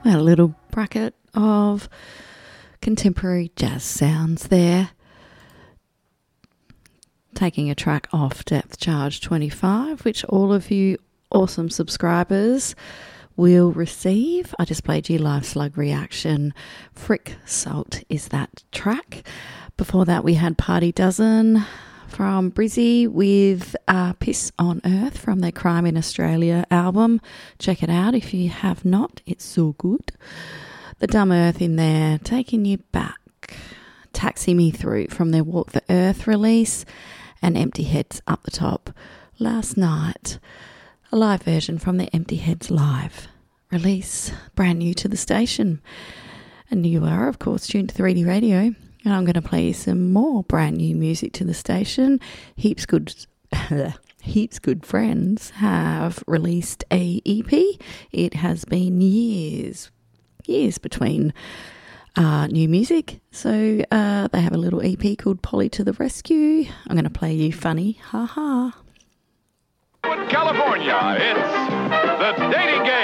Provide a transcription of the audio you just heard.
A little bracket of contemporary jazz sounds there. Taking a track off Depth Charge 25, which all of you awesome subscribers will receive. I just played you Live Slug Reaction. Frick Salt is that track. Before that we had Party Dozen from Brizzy with Piss on Earth from their Crime in Australia album. Check it out if you have not. It's so good. The Dumb Earth in there, Taking You Back. Taxi Me Through from their Walk the Earth release. And Empty Heads up the top. Last night, a live version from the Empty Heads live release. Brand new to the station. And you are, of course, tuned to 3D Radio. And I'm going to play you some more brand new music to the station. Heaps Good Friends have released a EP. It has been years between new music. So they have a little EP called Polly to the Rescue. I'm going to play you Funny. Ha ha. California, it's The Dating Game.